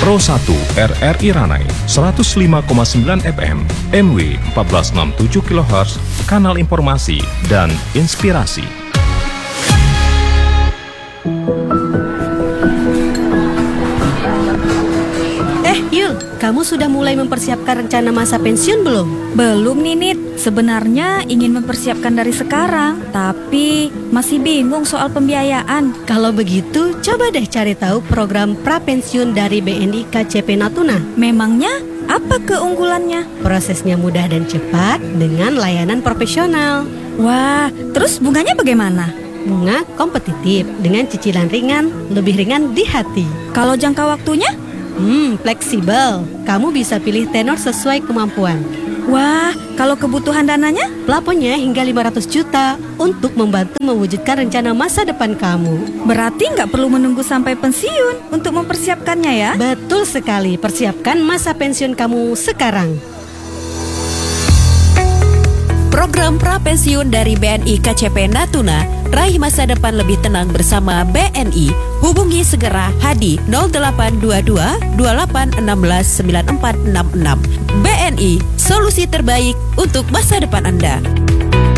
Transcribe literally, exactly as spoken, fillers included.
Pro satu R R I Ranai seratus lima koma sembilan F M, M W empat belas enam puluh tujuh kilohertz, kanal informasi dan inspirasi. Eh, Yul, kamu sudah mulai mempersiapkan rencana masa pensiun belum? Belum nih, Nit. Sebenarnya ingin mempersiapkan dari sekarang, tapi masih bingung soal pembiayaan. Kalau begitu, coba deh cari tahu program prapensiun dari B N I K C P Natuna. Memangnya apa keunggulannya? Prosesnya mudah dan cepat dengan layanan profesional. Wah, terus bunganya bagaimana? Bunga kompetitif dengan cicilan ringan, lebih ringan di hati. Kalau jangka waktunya? Hmm, fleksibel. Kamu bisa pilih tenor sesuai kemampuan. Wah, kalau kebutuhan dananya? Plafonnya hingga lima ratus juta untuk membantu mewujudkan rencana masa depan kamu. Berarti nggak perlu menunggu sampai pensiun untuk mempersiapkannya ya? Betul sekali, persiapkan masa pensiun kamu sekarang. Program prapensiun dari B N I K C P Natuna, raih masa depan lebih tenang bersama B N I. Hubungi segera Hadi nol delapan dua dua dua delapan satu enam sembilan empat enam enam. B N I, solusi terbaik untuk masa depan Anda.